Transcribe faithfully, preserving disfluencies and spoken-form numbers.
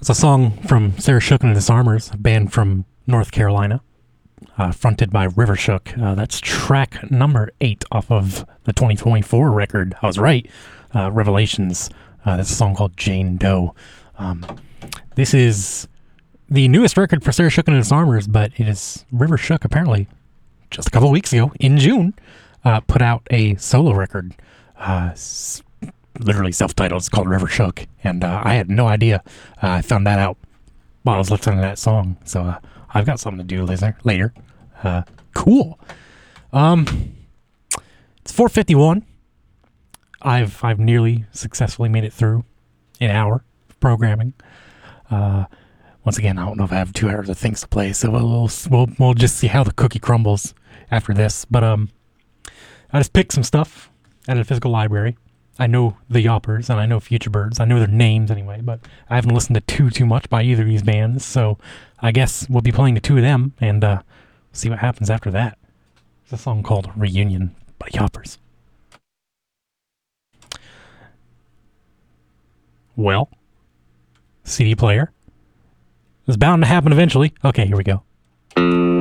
It's a song from Sarah Shook and the Disarmers, a band from North Carolina, uh, fronted by River Shook. Uh, that's track number eight off of the twenty twenty-four record. I was right. Uh, Revelations. Uh, that's a song called Jane Doe. Um, this is the newest record for Sarah Shook and the Disarmers, but it is River Shook apparently just a couple of weeks ago in June uh, put out a solo record. Uh, s- literally self-titled. It's called River Shook, and uh, I had no idea. Uh, I found that out while I was listening to that song, so uh, I've got something to do later. Later, uh, cool. Um, it's four fifty-one. I've I've nearly successfully made it through an hour of programming. Uh, once again, I don't know if I have two hours of things to play, so we'll we'll we'll just see how the cookie crumbles after this. But um, I just picked some stuff out of the physical library. I know the Yoppers and I know Future Birds. I know their names anyway, but I haven't listened to too too much by either of these bands, so I guess we'll be playing the two of them and uh, see what happens after that. It's a song called Reunion by Yoppers. Well, C D player. It's bound to happen eventually. Okay, here we go.